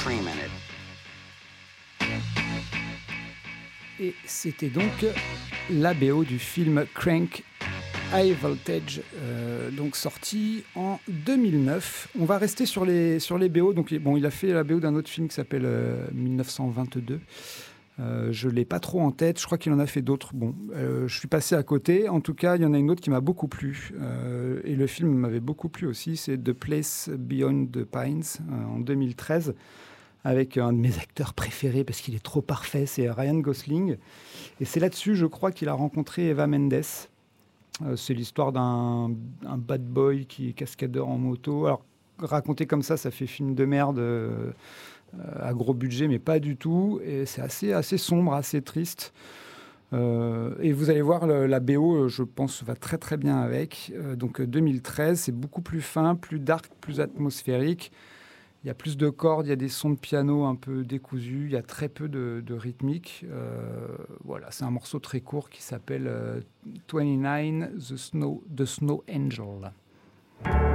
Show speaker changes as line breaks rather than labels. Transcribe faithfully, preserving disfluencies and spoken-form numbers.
cream in it.
Et c'était donc la B O du film Crank High Voltage, euh, donc sorti en deux mille neuf. On va rester sur les, sur les B O. Donc, bon, il a fait la B O d'un autre film qui s'appelle euh, mille neuf cent vingt-deux. Euh, je ne l'ai pas trop en tête. Je crois qu'il en a fait d'autres. Bon, euh, je suis passé à côté. En tout cas, il y en a une autre qui m'a beaucoup plu. Euh, et le film m'avait beaucoup plu aussi. C'est The Place Beyond the Pines, euh, en deux mille treize. Avec un de mes acteurs préférés, parce qu'il est trop parfait, c'est Ryan Gosling. Et c'est là-dessus, je crois, qu'il a rencontré Eva Mendes. Euh, c'est l'histoire d'un un bad boy qui est cascadeur en moto. Alors, raconté comme ça, ça fait film de merde euh, à gros budget, mais pas du tout. Et c'est assez, assez sombre, assez triste. Euh, et vous allez voir, le, la B O, je pense, va très très bien avec. Euh, donc deux mille treize, c'est beaucoup plus fin, plus dark, plus atmosphérique. Il y a plus de cordes, il y a des sons de piano un peu décousus, il y a très peu de, de rythmique. Euh, voilà, c'est un morceau très court qui s'appelle euh, vingt-neuf, The Snow, The Snow Angel.